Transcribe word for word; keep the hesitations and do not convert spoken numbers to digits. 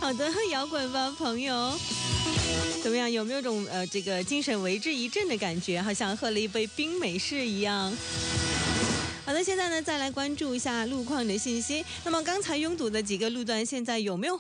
好的，摇滚吧朋友，怎么样？有没有种呃这个精神为之一振的感觉？好像喝了一杯冰美式一样。好的，现在呢再来关注一下路况的信息。那么刚才拥堵的几个路段，现在有没有